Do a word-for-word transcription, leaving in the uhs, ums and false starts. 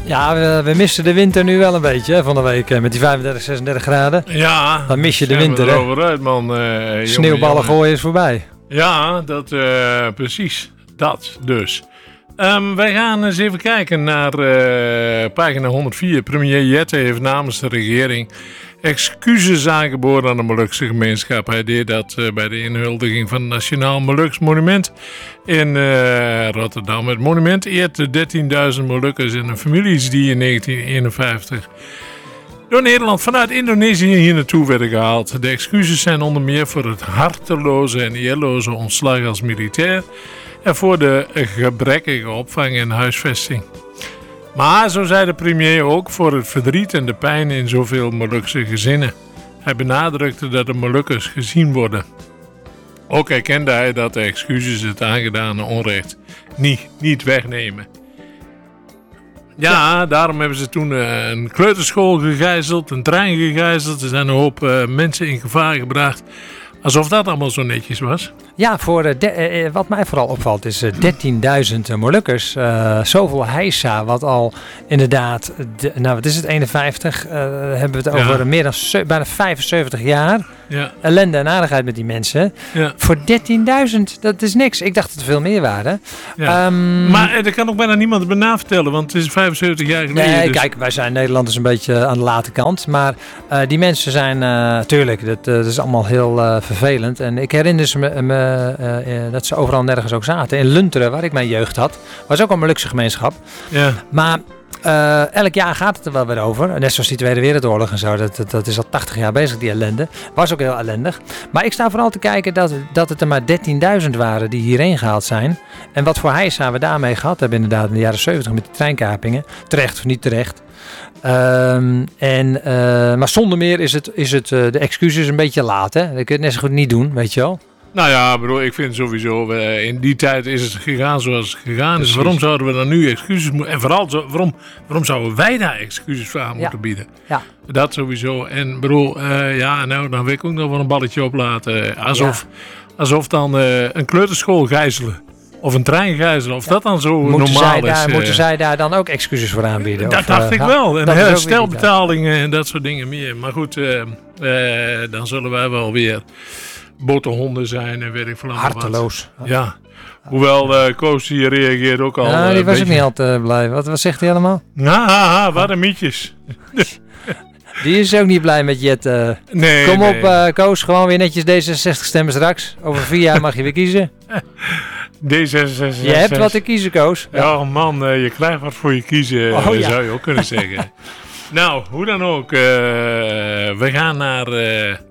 Ja, we, we missen de winter nu wel een beetje hè, van de week met die vijfendertig, zesendertig graden. Ja, dan mis je de winter. Hè? Eruit, man. Uh, Sneeuwballen jongen. gooien is voorbij. Ja, dat, uh, precies. Dat dus. Um, wij gaan eens even kijken naar uh, pagina honderdvier. Premier Jette heeft namens de regering excuses aangeboden aan de Molukse gemeenschap. Hij deed dat uh, bij de inhuldiging van het Nationaal Moluks Monument in uh, Rotterdam. Het monument eert de dertienduizend Molukkers en hun families die in negentien eenenvijftig door Nederland vanuit Indonesië hier naartoe werden gehaald. De excuses zijn onder meer voor het harteloze en eerloze ontslag als militair en voor de gebrekkige opvang en huisvesting. Maar, zo zei de premier ook, voor het verdriet en de pijn in zoveel Molukse gezinnen. Hij benadrukte dat de Molukkers gezien worden. Ook erkende hij dat de excuses het aangedane onrecht niet, niet wegnemen. Ja, ja, daarom hebben ze toen uh, een kleuterschool gegijzeld, een trein gegijzeld. Er zijn een hoop uh, mensen in gevaar gebracht. Alsof dat allemaal zo netjes was. Ja, voor uh, de, uh, wat mij vooral opvalt is uh, dertienduizend uh, Molukkers. Uh, zoveel heisa, wat al inderdaad, de, nou wat is het, eenenvijftig, uh, hebben we het over ja. meer dan ze, bijna vijfenzeventig jaar. Ja. Ellende en aardigheid met die mensen. Ja. Voor dertienduizend, dat is niks. Ik dacht dat er veel meer waren. Ja. Um, maar er kan ook bijna niemand het na vertellen, want het is vijfenzeventig jaar geleden. Nee, dus. Kijk, wij zijn Nederlanders een beetje aan de late kant. Maar uh, die mensen zijn, uh, tuurlijk, dat, uh, dat is allemaal heel uh, vervelend. En ik herinner ze me, me uh, uh, dat ze overal nergens ook zaten. In Lunteren, waar ik mijn jeugd had, was ook een Molukse gemeenschap. Ja. Maar Uh, elk jaar gaat het er wel weer over. Net zoals die Tweede Wereldoorlog en zo. Dat, dat, dat is al tachtig jaar bezig, die ellende. Was ook heel ellendig. Maar ik sta vooral te kijken dat, dat het er maar dertienduizend waren die hierheen gehaald zijn. En wat voor heisa we daarmee gehad hebben inderdaad in de jaren zeventig met de treinkapingen. Terecht of niet terecht. Um, en, uh, maar zonder meer is, het, is het, uh, de excuses een beetje laat. Hè? Dat kun je het net zo goed niet doen, weet je wel. Nou ja, bedoel, ik vind sowieso, uh, in die tijd is het gegaan zoals het gegaan is. Precies. Waarom zouden we dan nu excuses moeten... En vooral, zo, waarom, waarom zouden wij daar excuses voor aan moeten ja. bieden? Ja. Dat sowieso. En bedoel, uh, ja, nou, dan wil ik ook nog wel een balletje oplaten. Alsof, ja. alsof dan uh, een kleuterschool gijzelen. Of een trein gijzelen. Of ja. dat dan zo moeten normaal zij daar, is. Uh, moeten zij daar dan ook excuses voor aanbieden? Dat of, dacht uh, ik wel. En herstelbetalingen en dat soort dingen meer. Maar goed, uh, uh, dan zullen wij wel weer... boterhonden zijn en weet ik veel. Harteloos. Wat. Ja. Hoewel uh, Koos hier reageert ook al. Ja, die uh, was beetje... ook niet altijd uh, blij. Wat, wat zegt hij allemaal? Ha, ha, ha, wat een mietjes. Die is ook niet blij met Jet. Uh. Nee, Kom nee. op, uh, Koos. Gewoon weer netjes D zesenzestig stemmen straks. Over vier jaar mag je weer kiezen. D zesenzestig. Je hebt wat te kiezen, Koos. Ja, ja man, uh, je krijgt wat voor je kiezen, oh, ja. zou je ook kunnen zeggen. Nou, hoe dan ook. Uh, we gaan naar... Uh,